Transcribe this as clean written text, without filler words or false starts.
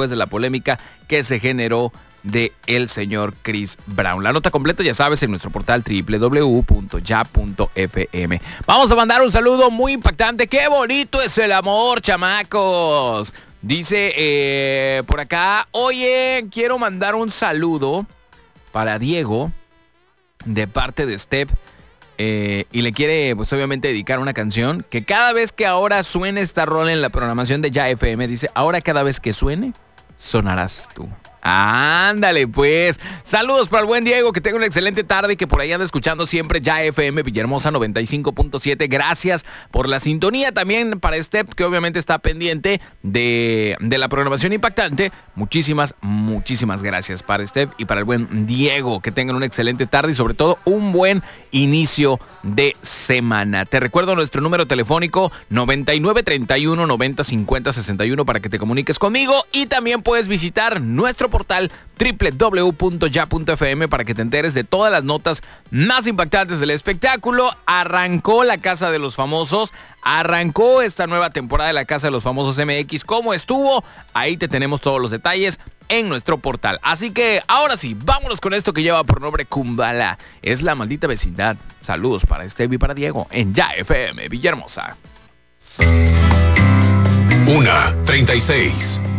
después de la polémica que se generó de el señor Chris Brown. La nota completa ya sabes en nuestro portal www.ya.fm. Vamos a mandar un saludo muy impactante. ¡Qué bonito es el amor, chamacos! Dice por acá, oye, quiero mandar un saludo para Diego de parte de Step. Y le quiere, pues obviamente, dedicar una canción que cada vez que ahora suene esta rola en la programación de Ya FM, dice, ahora cada vez que suene, sonarás tú. Ándale, pues. Saludos para el buen Diego, que tenga una excelente tarde y que por ahí anda escuchando siempre Ya FM Villahermosa 95.7. Gracias por la sintonía. También para Step, que obviamente está pendiente de la programación impactante. Muchísimas gracias para Step y para el buen Diego. Que tengan una excelente tarde y sobre todo un buen inicio de semana. Te recuerdo nuestro número telefónico 9931 90 50 61 para que te comuniques conmigo, y también puedes visitar nuestro portal www.ya.fm para que te enteres de todas las notas más impactantes del espectáculo. Arrancó la Casa de los Famosos, arrancó esta nueva temporada de la Casa de los Famosos MX. ¿Cómo estuvo? Ahí te tenemos todos los detalles en nuestro portal. Así que ahora sí, vámonos con esto que lleva por nombre Kumbala. Es la maldita vecindad. Saludos para Stevie y para Diego en Ya FM Villahermosa. 1:36.